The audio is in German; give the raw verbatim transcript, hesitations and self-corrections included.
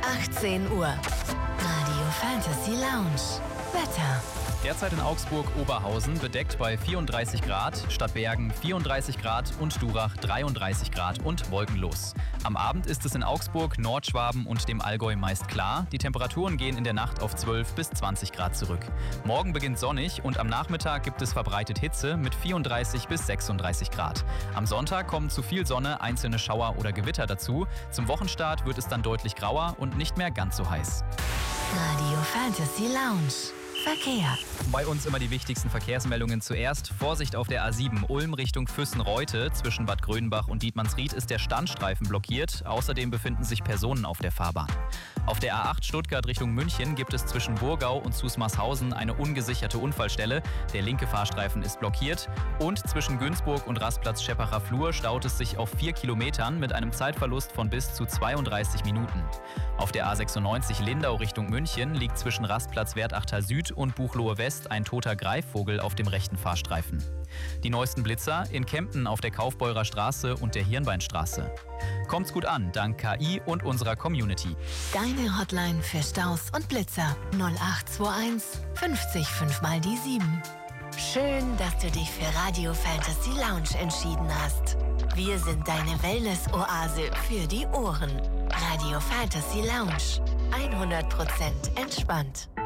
achtzehn Uhr. Radio Fantasy Lounge. Wetter. Derzeit in Augsburg-Oberhausen bedeckt bei vierunddreißig Grad, Stadtbergen vierunddreißig Grad und Durach dreiunddreißig Grad und wolkenlos. Am Abend ist es in Augsburg, Nordschwaben und dem Allgäu meist klar. Die Temperaturen gehen in der Nacht auf zwölf bis zwanzig Grad zurück. Morgen beginnt sonnig und am Nachmittag gibt es verbreitet Hitze mit vierunddreißig bis sechsunddreißig Grad. Am Sonntag kommen zu viel Sonne einzelne Schauer oder Gewitter dazu. Zum Wochenstart wird es dann deutlich grauer und nicht mehr ganz so heiß. Radio Fantasy Lounge. Verkehr. Bei uns immer die wichtigsten Verkehrsmeldungen zuerst. Vorsicht auf der A sieben Ulm Richtung Füssen-Reute. Zwischen Bad Grönbach und Dietmannsried ist der Standstreifen blockiert. Außerdem befinden sich Personen auf der Fahrbahn. Auf der A acht Stuttgart Richtung München gibt es zwischen Burgau und Zusmarshausen eine ungesicherte Unfallstelle. Der linke Fahrstreifen ist blockiert. Und zwischen Günzburg und Rastplatz Scheppacher Flur staut es sich auf vier Kilometern mit einem Zeitverlust von bis zu zweiunddreißig Minuten. Auf der A sechsundneunzig Lindau Richtung München liegt zwischen Rastplatz Wertachtal Süd und Buchloe West ein toter Greifvogel auf dem rechten Fahrstreifen. Die neuesten Blitzer in Kempten auf der Kaufbeurer Straße und der Hirnbeinstraße. Kommt's gut an, dank K I und unserer Community. Deine Hotline für Staus und Blitzer null acht zwei eins fünfzig fünf mal die sieben. Schön, dass du dich für Radio Fantasy Lounge entschieden hast. Wir sind deine Wellness-Oase für die Ohren. Radio Fantasy Lounge. hundert Prozent entspannt.